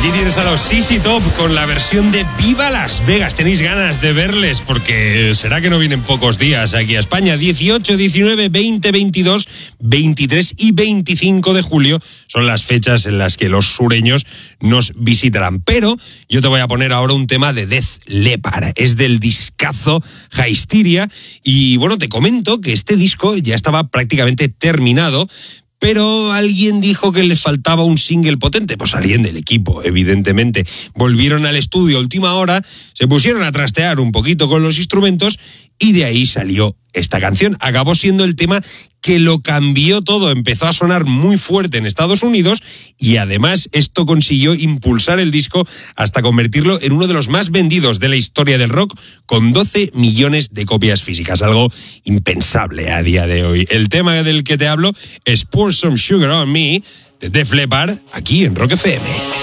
Aquí tienes a los CC Top con la versión de Viva Las Vegas. ¿Tenéis ganas de verles? Porque será que no vienen pocos días aquí a España. 18, 19, 20, 22, 23 y 25 de julio son las fechas en las que los sureños nos visitarán. Pero yo te voy a poner ahora un tema de Def Leppard. Es del discazo Hysteria. Y bueno, te comento que este disco ya estaba prácticamente terminado, pero alguien dijo que les faltaba un single potente. Pues alguien del equipo, evidentemente. Volvieron al estudio a última hora, se pusieron a trastear un poquito con los instrumentos y de ahí salió esta canción. Acabó siendo el tema que lo cambió todo. Empezó a sonar muy fuerte en Estados Unidos y además esto consiguió impulsar el disco hasta convertirlo en uno de los más vendidos de la historia del rock, con 12 millones de copias físicas, algo impensable a día de hoy. El tema del que te hablo es Pour Some Sugar on Me, de Def Leppard, aquí en Rock FM.